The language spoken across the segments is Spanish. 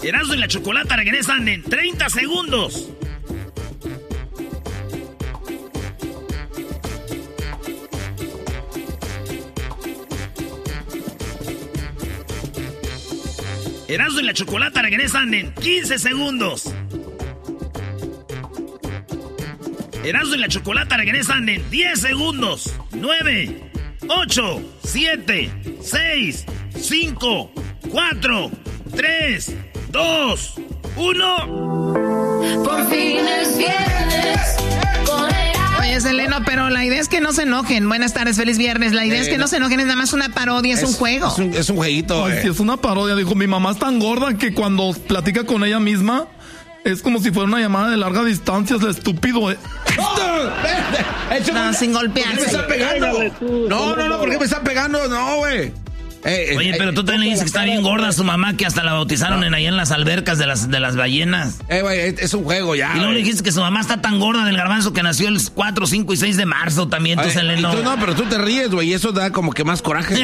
Erasmo y la Chocolata regresan en 30 segundos. Erasmo y la Chocolata regresan en 15 segundos. Erasmo y la Chocolata regresan en 10 segundos. 9, 8, 7, 6, 5, 4, 3, 2, 1. Por fin es viernes. Oye, Seleno, pero la idea es que no se enojen. Buenas tardes, feliz viernes. La idea es que no se enojen, es nada más una parodia, es un juego. Es un jueguito. Ay, sí, es una parodia. Dijo, mi mamá es tan gorda que cuando platica con ella misma es como si fuera una llamada de larga distancia. Es el estúpido. No, sin golpearse. ¿Por qué me están pegando? No, ¿por qué me están pegando? No, güey. Oye, pero tú también le dices que está bien gorda su mamá, que hasta la bautizaron ahí en las albercas de las ballenas. Güey, es un juego ya. Y luego le dijiste que su mamá está tan gorda del Garbanzo que nació el 4, 5 y 6 de marzo también, tú, Seleno. No, pero tú te ríes, güey, y eso da como que más coraje.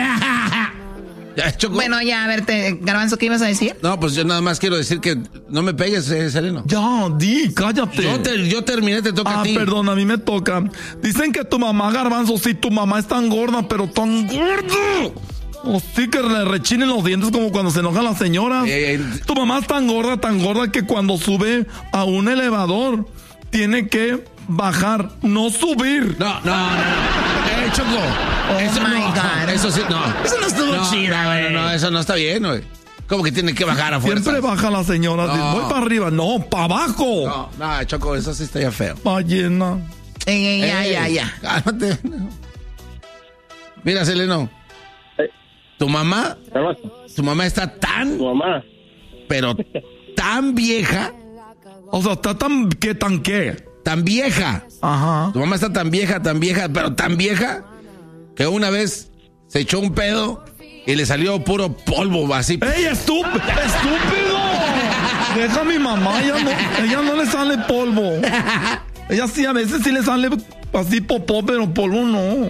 Ya, bueno, ya, a ver, Garbanzo, ¿qué ibas a decir? No, pues yo nada más quiero decir que no me pegues, Seleno. Ya, cállate. Yo terminé, te toca a ti. Perdón, a mí me toca. Dicen que tu mamá, Garbanzo, sí, tu mamá es tan gorda, pero tan gorda. O sí que le rechinen los dientes como cuando se enojan las señoras. Tu mamá es tan gorda que cuando sube a un elevador tiene que bajar, no subir. No. Choco. Oh my God. Eso sí, no. Eso no estuvo chida, güey. No, eso no está bien, güey. ¿Cómo que tiene que bajar a fuerza? Siempre baja la señora. No. Voy para arriba. No, para abajo. No, Choco, eso sí está ya feo. Ballena. Ya. Cálmate. Mira, Seleno. Tu mamá está tan... Tu mamá. Pero tan vieja. O sea, está tan qué. Tan vieja. Ajá. Tu mamá está tan vieja, pero tan vieja, que una vez se echó un pedo y le salió puro polvo así. ¡Ey, estúpido! Deja a mi mamá, ella no le sale polvo. Ella sí, a veces sí le sale así popó, pero polvo no.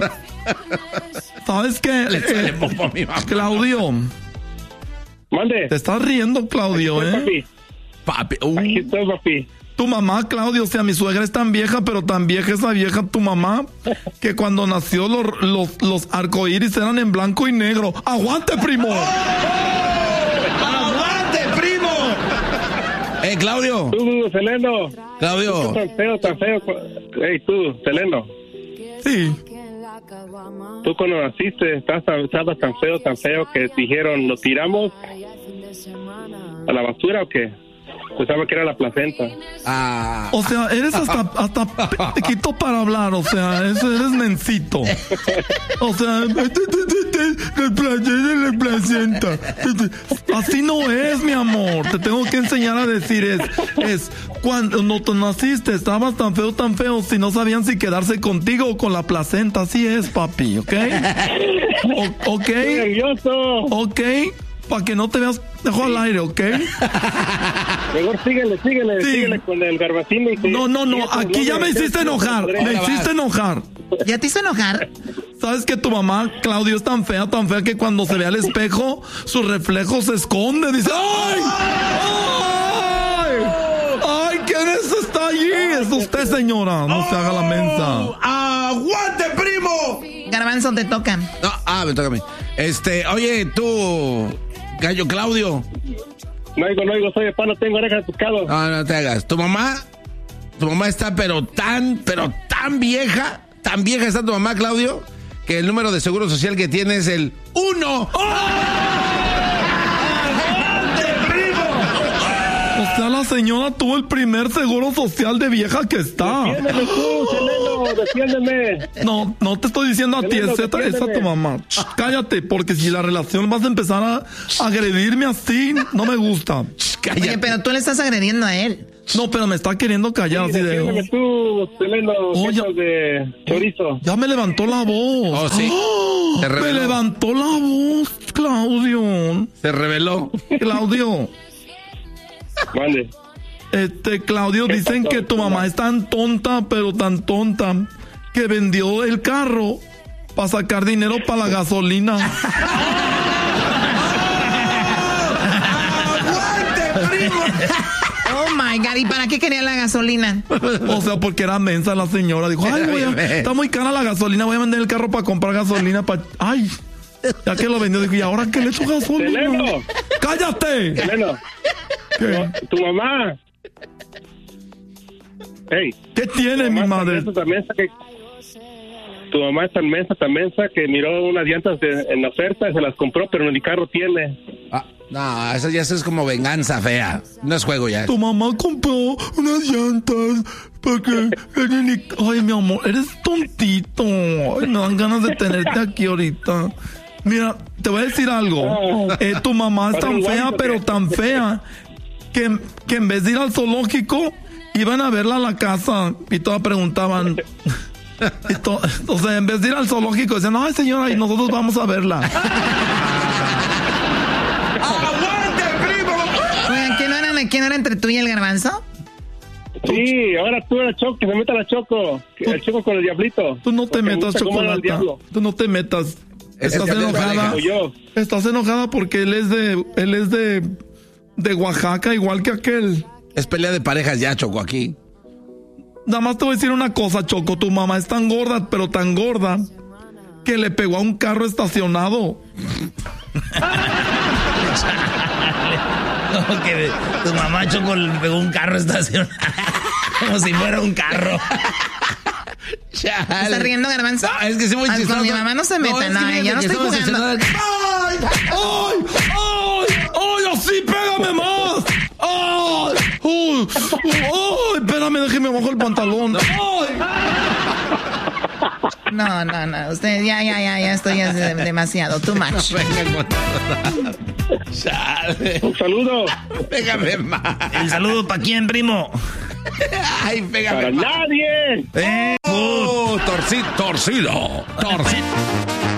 ¿Sabes qué? Le sale popó a mi mamá. Claudio. Mande. Te estás riendo, Claudio, Papi. Aquí estoy, papi. Tu mamá, Claudio, o sea, mi suegra es tan vieja, pero tan vieja esa vieja, tu mamá, que cuando nació los arcoíris eran en blanco y negro. ¡Aguante, primo! ¡Aguante, primo! Claudio. Tú, Seleno. Claudio. Tan feo. Tú, Seleno. Sí. Tú cuando naciste estabas tan feo que dijeron, ¿lo tiramos a la basura o qué? Pensaba que era la placenta. O sea, eres hasta pequito para hablar, o sea, eres mencito. O sea, la placenta. Así no es, mi amor. Te tengo que enseñar a decir es cuando tú naciste estabas tan feo, si no sabían si quedarse contigo o con la placenta. Así es, papi, ¿ok? ¿Ok? Estoy nervioso. ¿Ok? Para que no te veas, dejo al aire, ¿ok? Mejor síguele con el Garbacín. No, aquí ya me hiciste enojar. ¿Ya te hizo enojar? ¿Sabes que tu mamá, Claudio, es tan fea que cuando se ve al espejo, su reflejo se esconde? Dice, ¡ay! ¿Quién está allí? Es usted, señora. No se haga la mensa. ¡Aguante, primo! Garbanzo, te toca. No, me toca a mí. Oye, tú, gallo Claudio. No oigo, soy de pan, no tengo orejas de pescado. No te hagas. Tu mamá está pero tan vieja está tu mamá, Claudio, que el número de seguro social que tiene es el 1. O sea, la señora tuvo el primer seguro social de vieja que está. Defiéndeme tú, Seleno, defiéndeme. No te estoy diciendo a ti, Seleno, es a tu mamá. Cállate, porque si la relación vas a empezar a agredirme así, no me gusta. Cállate. Oye, pero tú le estás agrediendo a él. No, pero me está queriendo callar así de... Defiéndeme tú, Seleno, de chorizo. Ya me levantó la voz. Oh, sí. ¡Oh! Me levantó la voz, Claudio. Se reveló. Claudio. Vale. Claudio, dicen que tu mamá es tan tonta, pero tan tonta, que vendió el carro para sacar dinero para la gasolina. ¡Aguante, primo! Oh my God, ¿y para qué quería la gasolina? O sea, porque era mensa la señora. Dijo, ay, está muy cara la gasolina, voy a vender el carro para comprar gasolina. Ay, ya que lo vendió, dijo, ¿y ahora qué le echo gasolina? Seleno. ¡Cállate! Seleno. ¿Qué? Tu mamá. Hey. ¿Qué tiene mi madre? Tu mamá es tan mensa que miró unas llantas en oferta y se las compró, pero ni carro tiene. No, eso ya es como venganza fea. No es juego ya. Tu mamá compró unas llantas porque... Ay, mi amor, eres tontito. Ay, me dan ganas de tenerte aquí ahorita. Mira, te voy a decir algo. Tu mamá es tan fea, pero tan fea, que en vez de ir al zoológico, iban a verla a la casa y todas preguntaban... O sea, en vez de ir al zoológico, decían, ay, señora, y nosotros vamos a verla. ¡Aguante, primo! Oigan, ¿quién era entre tú y el Garbanzo? Sí, ahora tú eres Choco, que se meta la Choco. El Choco con el diablito. Tú no te metas, Chocolata. Tú no te metas. Estás enojada. Estás enojada porque él es de Oaxaca, igual que aquel. Es pelea de parejas ya, Choco, aquí. Nada más te voy a decir una cosa, Choco. Tu mamá es tan gorda, pero tan gorda, que le pegó a un carro estacionado. Como que tu mamá, Choco, le pegó un carro estacionado. Como si fuera un carro. ¿Estás riendo, Garbanzo? No, es que sí muy chistoso. Con mi mamá no se meta, ya no estoy jugando. ¡Ay! ¡Así, pégame más! ¡Ay! ¡Ay! Espérame, déjeme bajo el pantalón. ¡Ay! No, usted ya, esto ya es demasiado, too much. Un saludo. Pégame más. ¿El saludo para quién, primo? Ay, pégame para más. nadie. Torcido.